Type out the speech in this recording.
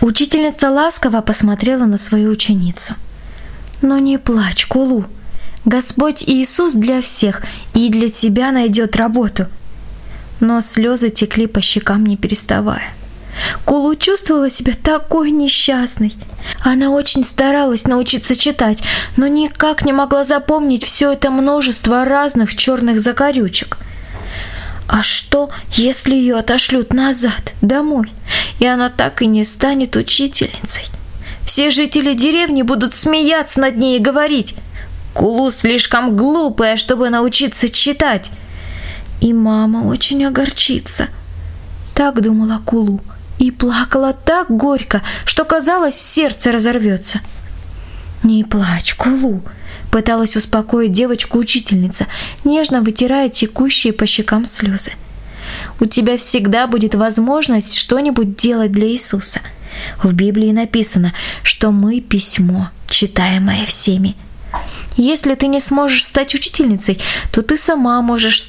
Учительница ласково посмотрела на свою ученицу. «Но не плачь, Кулу. Господь Иисус для всех и для тебя найдет работу». Но слезы текли по щекам, не переставая. Кулу чувствовала себя такой несчастной. Она очень старалась научиться читать, но никак не могла запомнить все это множество разных черных закорючек. А что, если ее отошлют назад, домой, и она так и не станет учительницей? Все жители деревни будут смеяться над ней и говорить: «Кулу слишком глупая, чтобы научиться читать». И мама очень огорчится. Так думала Кулу и плакала так горько, что казалось, сердце разорвется. «Не плачь, Кулу», — пыталась успокоить девочку учительница, нежно вытирая текущие по щекам слезы. «У тебя всегда будет возможность что-нибудь делать для Иисуса. В Библии написано, что мы письмо, читаемое всеми. Если ты не сможешь стать учительницей, то ты сама можешь